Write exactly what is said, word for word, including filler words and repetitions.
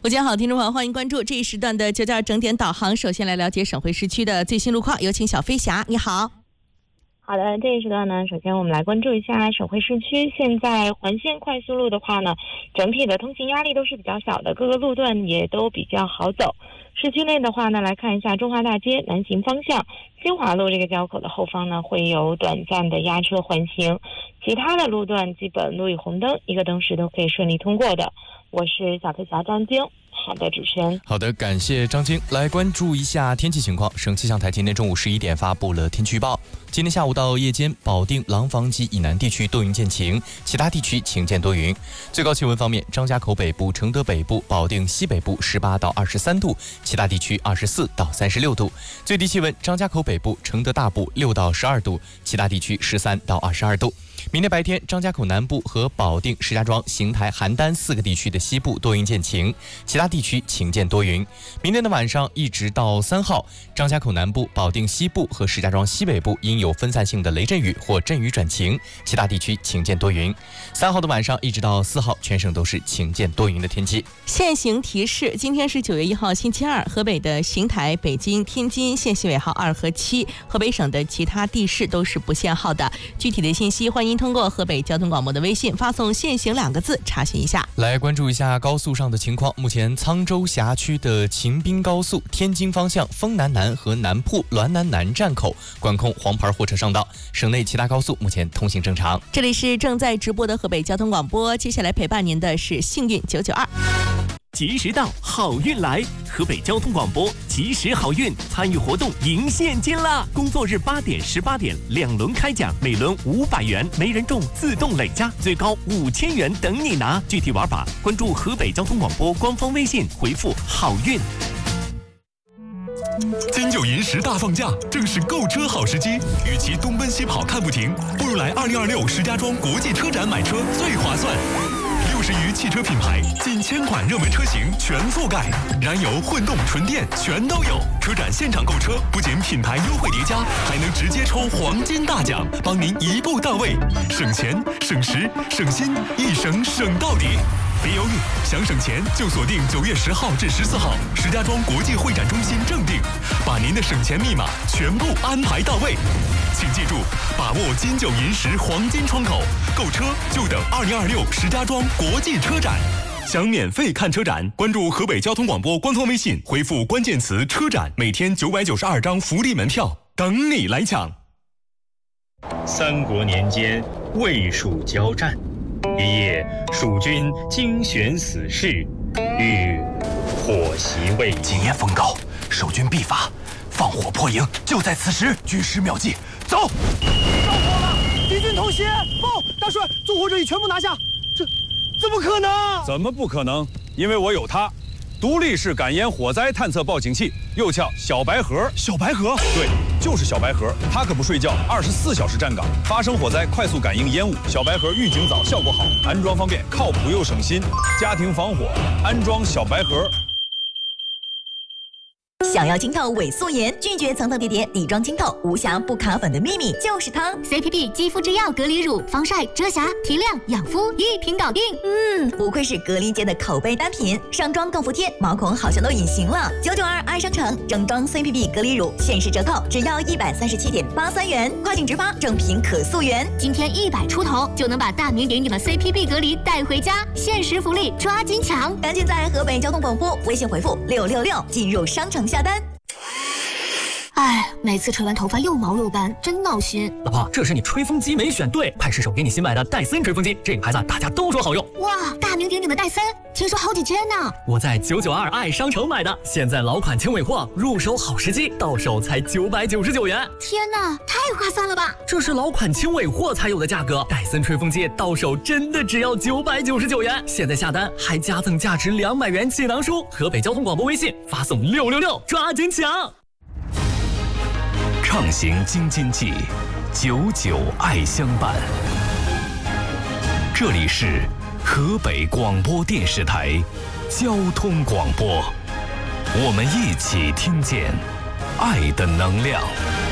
午间好，听众朋友，欢迎关注这一时段的九九二整点导航。首先来了解省会市区的最新路况，有请小飞侠，你好。 好的，这一时段呢，首先我们来关注一下省会市区。现在环线快速路的话呢，整体的通行压力都是比较小的，各个路段也都比较好走。市区内的话呢，来看一下中华大街南行方向金华路这个交口的后方呢，会有短暂的压车环行，其他的路段基本路与红灯一个灯时都可以顺利通过的。我是小飞侠张晶。好的，主持人。 好的，感谢张晶。来关注一下天气情况。省气象台今天中午十一点发布了天气预报。今天下午到夜间，保定廊坊及以南地区多云见晴，其他地区晴见多云。最高气温方面，张家口北部、承德北部、保定西北部十八到二十三度，其他地区二十四到三十六度。最低气温，张家口北部、承德大部六到十二度，其他地区十三到二十二度。明天白天，张家口南部和保定、石家庄、邢台、邯郸四个地区的西部多云见晴，其他地区晴见多云。明天的晚上一直到三号，张家口南部、保定西部和石家庄西北部因有分散性的雷阵雨或阵雨转晴，其他地区晴见多云。三号的晚上一直到四号，全省都是晴见多云的天气。 限行提示：今天是九月一号星期二，河北的邢台、北京、天津限行尾号二和七，河北省的其他地市都是不限号的。具体的信息欢迎通过河北交通广播的微信发送限行两个字查询一下。 来关注一下高速上的情况。目前沧州辖区的秦滨高速天津方向丰南南和南铺滦南南站口管控黄牌货车上道，省内其他高速目前通行正常。 这里是正在直播的河北交通广播，接下来陪伴您的是幸运九九二。 及时到，好运来！河北交通广播及时好运参与活动赢现金啦！工作日八点、十八点两轮开奖，每轮五百元，没人中自动累加，最高五千元等你拿。具体玩法关注河北交通广播官方微信，回复好运。 金九银十大放价，正是购车好时机。与其东奔西跑看不停，不如来二零二六石家庄国际车展买车最划算。六十余汽车品牌，近千款热门车型全覆盖，燃油、混动、纯电全都有。车展现场购车，不仅品牌优惠叠加，还能直接抽黄金大奖，帮您一步到位，省钱、省时、省心，一省省到底。别犹豫，想省钱就锁定九月十号至十四号石家庄国际会展中心正定，把您的省钱密码全部安排到位。请记住，把握金九银十黄金窗口，购车就等二零二六石家庄国际车展。想免费看车展，关注河北交通广播官方微信，回复关键词车展，每天九百九十二张福利门票等你来抢。 三国年间，魏蜀交战，一夜蜀军精选死士，欲火袭魏。 今夜风高，守军必发，放火破营就在此时。军师妙计，走！ 着火了，敌军偷袭！报，大帅，纵火者已全部拿下。这怎么可能？ 怎么不可能？因为我有它，独立式感烟火灾探测报警器，又叫小白盒。 小白盒？ 对，就是小白盒，它可不睡觉，二十四小时站岗，发生火灾快速感应烟雾。小白盒预警早，效果好，安装方便，靠谱又省心。家庭防火，安装小白盒。 想要清透伪素颜，拒绝层层叠叠，底妆清透，无瑕不卡粉的秘密就是它 C P B 肌肤之钥隔离乳，防晒、遮瑕、提亮、养肤一瓶搞定。 嗯，不愧是隔离界的口碑单品，上妆更服帖，毛孔好像都隐形了。九九二爱商城整装 C P B 隔离乳限时折扣，只要一百三十七点八三元，跨境直发，正品可溯源。 今天一百出头就能把大名鼎鼎的 C P B 隔离带回家，限时福利抓紧抢！ 赶紧在河北交通广播微信回复六六六进入商城下单。 哎，每次吹完头发又毛又干，真闹心。 老婆，这是你吹风机没选对，快试手给你新买的戴森吹风机，这个牌子大家都说好用。 哇，大名鼎鼎的戴森，听说好几千呢。 我在九九二爱商城买的，现在老款轻尾货，入手好时机，到手才九百九十九元。 天哪，太划算了吧！ 这是老款轻尾货才有的价格，戴森吹风机到手真的只要九百九十九元。现在下单还加赠价值两百元气囊书，河北交通广播微信发送六六六，抓紧抢！ 畅行京津冀，久久爱相伴。这里是河北广播电视台交通广播，我们一起听见爱的能量。